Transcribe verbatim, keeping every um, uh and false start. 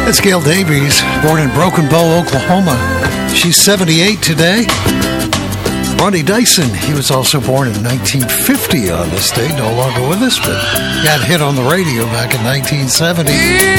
That's Gail Davies, born in Broken Bow, Oklahoma. She's seventy-eight today. Ronnie Dyson, he was also born in nineteen fifty on this day, no longer with us, but got hit on the radio back in nineteen seventy.